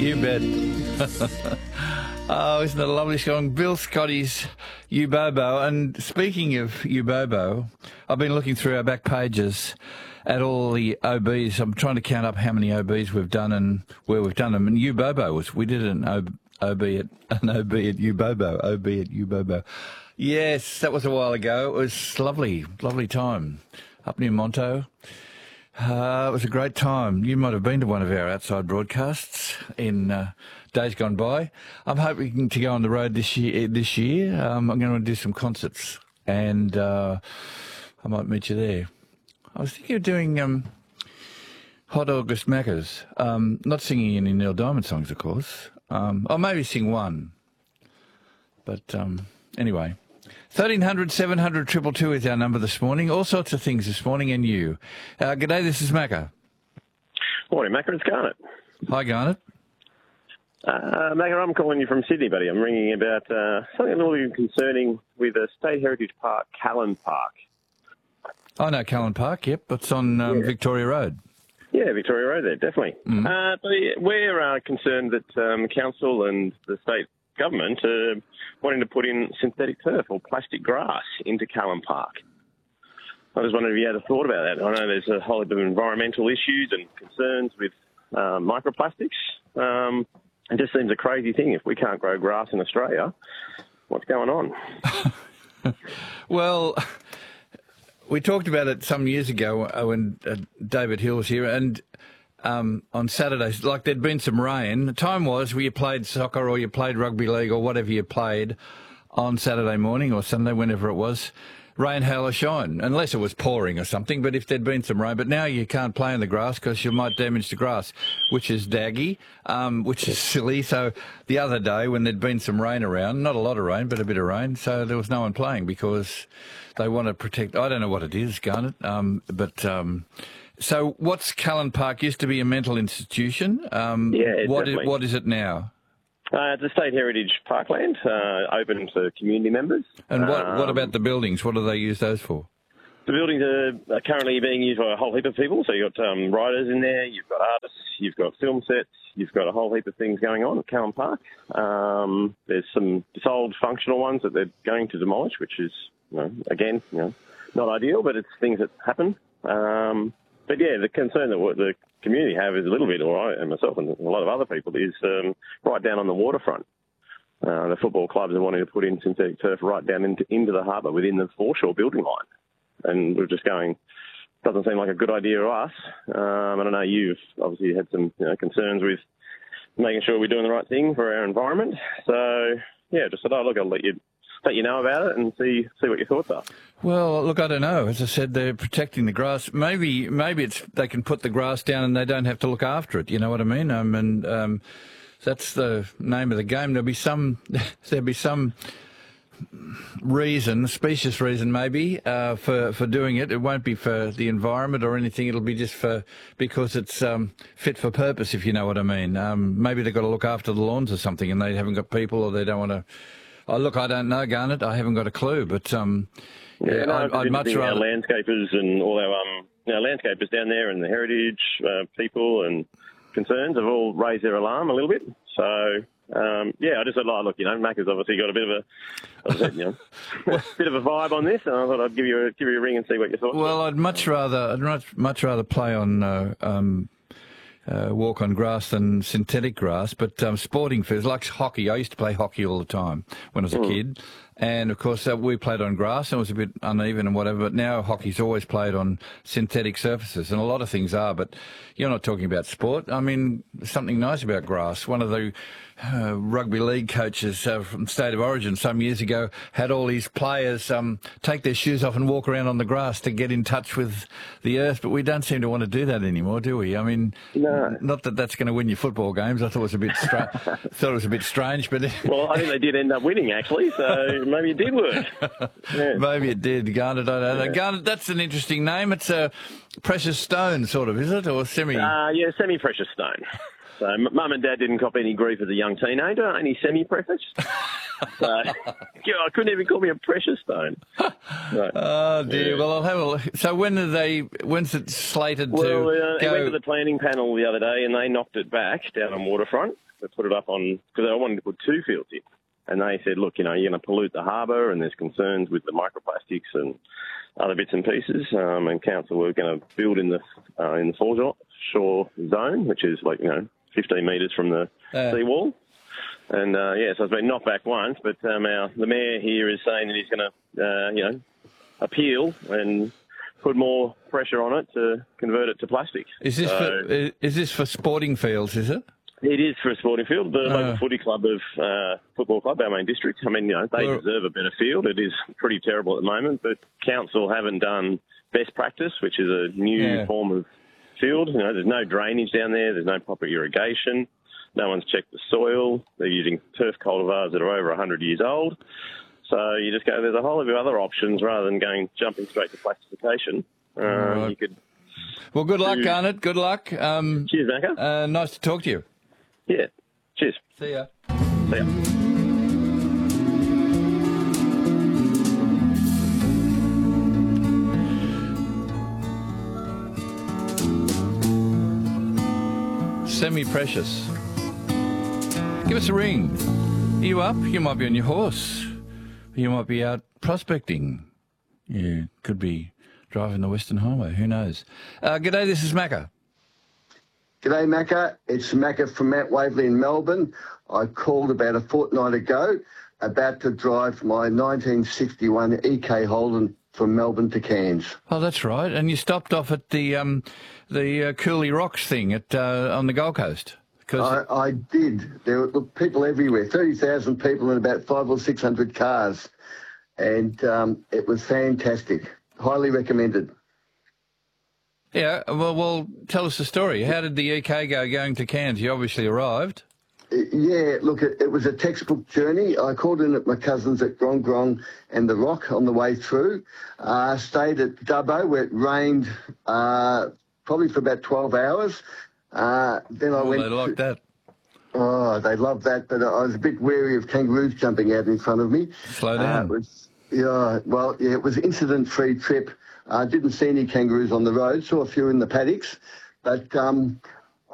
You bet. Oh, isn't it a lovely song? Bill Scotty's U-Bobo. And speaking of U-Bobo, I've been looking through our back pages at all the OBs. I'm trying to count up how many OBs we've done and where we've done them. And U-Bobo we did an OB at U-Bobo. OB at U-Bobo. Yes, that was a while ago. It was lovely time up near Monto. It was a great time. You might have been to one of our outside broadcasts in days gone by. I'm hoping to go on the road this year. I'm going to do some concerts, and I might meet you there. I was thinking of doing Hot August Maccas. Not singing any Neil Diamond songs, of course. Or maybe sing one. But anyway. 1300 700 222 is our number this morning. All sorts of things this morning, and you. G'day, this is Macca. Morning, Macca. It's Garnet. Hi, Garnet. Macca, I'm calling you from Sydney, buddy. I'm ringing about something a little bit concerning with a State Heritage Park, Callan Park. I know Callan Park, yep. It's on Victoria Road. Yeah, Victoria Road there, definitely. Mm-hmm. We're concerned that council and the state government are wanting to put in synthetic turf or plastic grass into Callan Park. I was wondering if you had a thought about that. I know there's a whole heap of environmental issues and concerns with microplastics. It just seems a crazy thing. If we can't grow grass in Australia, what's going on? Well, we talked about it some years ago when David Hill was here, and on Saturdays, like there'd been some rain. The time was where you played soccer or you played rugby league or whatever you played on Saturday morning or Sunday, whenever it was, rain, hail or shine, unless it was pouring or something. But if there'd been some rain, but now you can't play in the grass because you might damage the grass, which is daggy, which is silly. So the other day when there'd been some rain around, not a lot of rain, but a bit of rain, so there was no one playing because they want to protect, I don't know what it is, Garnet, so what's Callan Park? Used to be a mental institution. What is it now? It's a State Heritage Parkland, open to community members. And what about the buildings? What do they use those for? The buildings are currently being used by a whole heap of people. So you've got writers in there, you've got artists, you've got film sets, you've got a whole heap of things going on at Callan Park. There's some disold functional ones that they're going to demolish, which is, again, not ideal, but it's things that happen. But yeah, the concern that the community have is a little bit, or I and myself and a lot of other people, is right down on the waterfront. The football clubs are wanting to put in synthetic turf right down into the harbour within the foreshore building line. And we're just going, doesn't seem like a good idea to us. I don't know, you've obviously had some concerns with making sure we're doing the right thing for our environment. So, yeah, just said, I'll let you know about it and see what your thoughts are. Well, look, I don't know. As I said, they're protecting the grass. Maybe it's they can put the grass down and they don't have to look after it. You know what I mean? That's the name of the game. There'll be some reason, specious reason maybe, for doing it. It won't be for the environment or anything. It'll be just because it's fit for purpose, if you know what I mean. Maybe they've got to look after the lawns or something and they haven't got people or they don't want to. Oh, look, I don't know, Garnet. I haven't got a clue, but I'd much rather... Our landscapers and all our landscapers down there and the heritage people and concerns have all raised their alarm a little bit. So, I just said, look, Macca's obviously got a bit of bit of a vibe on this, and I thought I'd give you a ring and see what you thought. Well, I'd much rather play on walk on grass than synthetic grass, but sporting fields, like hockey. I used to play hockey all the time when I was a kid. And, of course, we played on grass and it was a bit uneven and whatever, but now hockey's always played on synthetic surfaces, and a lot of things are, but you're not talking about sport. I mean, there's something nice about grass. One of the rugby league coaches from State of Origin some years ago had all these players take their shoes off and walk around on the grass to get in touch with the earth, but we don't seem to want to do that anymore, do we? I mean, no. Not that that's going to win you football games. I thought it was a bit strange, but well, I think they did end up winning actually, so maybe it did work. Yeah. Maybe it did. Garnet, I don't know. Garnet, that's an interesting name. It's a precious stone, sort of, is it, or semi? Semi-precious stone. So Mum and Dad didn't cop any grief as a young teenager. Only semi-precious. So, I couldn't even call me a precious stone. So, Oh dear. yeah. Well, I'll have a look. So when's it slated Well, to it go? went to the planning panel the other day, and they knocked it back down on Waterfront. They put it up on because they wanted to put 2 fields in, and they said, look, you're going to pollute the harbour, and there's concerns with the microplastics and other bits and pieces. And council were going to build in the foreshore zone, which is 15 metres from the seawall. And so it's been knocked back once, but the mayor here is saying that he's going to, appeal and put more pressure on it to convert it to plastic. Is this for sporting fields? Is it? It is for a sporting field. The local footy club of football club, our main district. I mean, they deserve a better field. It is pretty terrible at the moment, but council haven't done best practice, which is a new form of field. There's no drainage down there. There's no proper irrigation. No one's checked the soil. They're using turf cultivars that are over 100 years old. So you just go, there's a whole lot of other options rather than jumping straight to plastification. You could. Well, good luck, Garnet. Good luck. Cheers, Macca. Nice to talk to you. Yeah. Cheers. See ya. See ya. Semi-precious. Give us a ring. Are you up? You might be on your horse. You might be out prospecting. You could be driving the Western Highway. Who knows? G'day, this is Macca. G'day, Macca. It's Macca from Mount Waverley in Melbourne. I called about a fortnight ago about to drive my 1961 EK Holden from Melbourne to Cairns. Oh, that's right. And you stopped off at the Cooley Rocks thing on the Gold Coast. I did. There were people everywhere, 30,000 people and about 500 or 600 cars. And it was fantastic. Highly recommended. Yeah, well, tell us the story. How did the EK go going to Cairns? You obviously arrived. Yeah, look, it was a textbook journey. I called in at my cousins at Grong Grong and The Rock on the way through. Stayed at Dubbo where it rained probably for about 12 hours. Then I went. They like that. Oh, they love that, but I was a bit wary of kangaroos jumping out in front of me. Slow down. It was an incident-free trip. I didn't see any kangaroos on the road, saw a few in the paddocks, but